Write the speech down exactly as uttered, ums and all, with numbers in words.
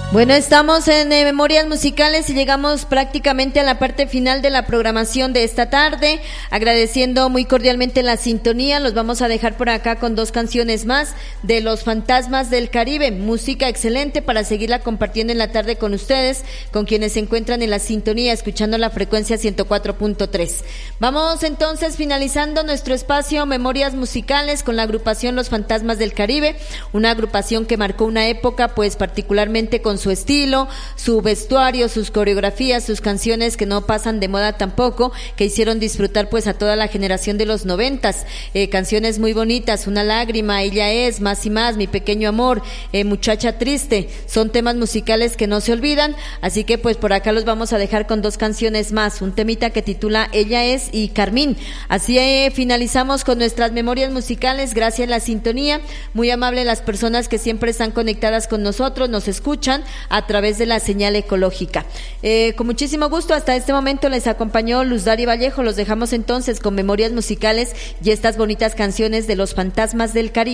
Bueno, estamos en eh, Memorias Musicales y llegamos prácticamente a la parte final de la programación de esta tarde, agradeciendo muy cordialmente la sintonía. Los vamos a dejar por acá con dos canciones más de Los Fantasmas del Caribe, música excelente para seguirla compartiendo en la tarde con ustedes, con quienes se encuentran en la sintonía, escuchando la frecuencia ciento cuatro punto tres. Vamos entonces finalizando nuestro espacio Memorias Musicales con la agrupación Los Fantasmas del Caribe, una agrupación que marcó una época, pues particularmente con su estilo, su vestuario, sus coreografías, sus canciones que no pasan de moda tampoco, que hicieron disfrutar pues a toda la generación de los noventas, eh, canciones muy bonitas, Una lágrima, Ella es, Más y más, Mi pequeño amor, eh, Muchacha triste, son temas musicales que no se olvidan, así que pues por acá los vamos a dejar con dos canciones más, un temita que titula Ella es y Carmín. Así eh, finalizamos con nuestras memorias musicales, gracias a la sintonía, muy amable las personas que siempre están conectadas con nosotros, nos escuchan a través de la señal ecológica. Eh, con muchísimo gusto, hasta este momento les acompañó Luz Dari Vallejo. Los dejamos entonces con memorias musicales y estas bonitas canciones de Los Fantasmas del Caribe.